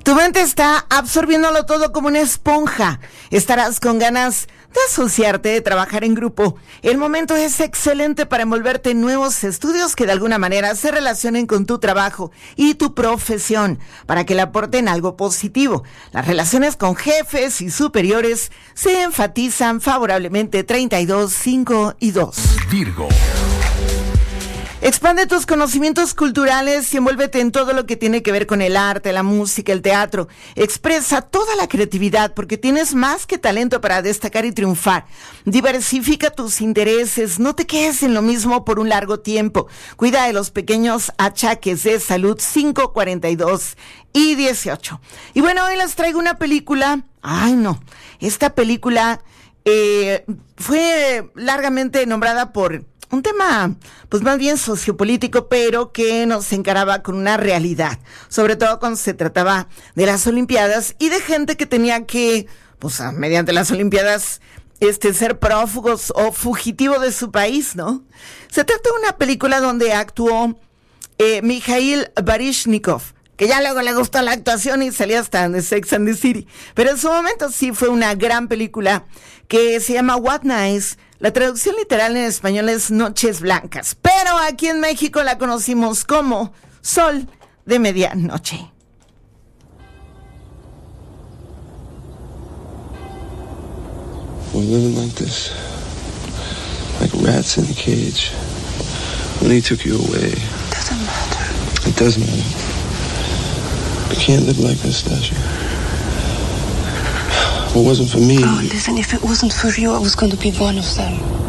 Tu mente está absorbiéndolo todo como una esponja. Estarás con ganas de asociarte, de trabajar en grupo. El momento es excelente para envolverte en nuevos estudios que de alguna manera se relacionen con tu trabajo y tu profesión, para que le aporten algo positivo. Las relaciones con jefes y superiores se enfatizan favorablemente 32, 5 y 2. Virgo. Expande tus conocimientos culturales y envuélvete en todo lo que tiene que ver con el arte, la música, el teatro. Expresa toda la creatividad porque tienes más que talento para destacar y triunfar. Diversifica tus intereses, no te quedes en lo mismo por un largo tiempo. Cuida de los pequeños achaques de salud 5, 42 y 18. Y bueno, hoy les traigo una película. Esta película fue largamente nombrada por un tema, pues más bien sociopolítico, pero que nos encaraba con una realidad, sobre todo cuando se trataba de las Olimpiadas y de gente que tenía que, pues mediante las Olimpiadas, ser prófugos o fugitivos de su país, ¿no? Se trata de una película donde actuó Mikhail Baryshnikov, que ya luego le gustó la actuación y salía hasta de Sex and the City, pero en su momento sí fue una gran película que se llama What Nights. La traducción literal en español es Noches Blancas, pero aquí en México la conocimos como Sol de Medianoche. We're living like this, like rats in a cage. When he took you away. Doesn't matter. It does matter. We can't live like this, Dasha. If it wasn't for me... Oh, listen, if it wasn't for you, I was going to be one of them.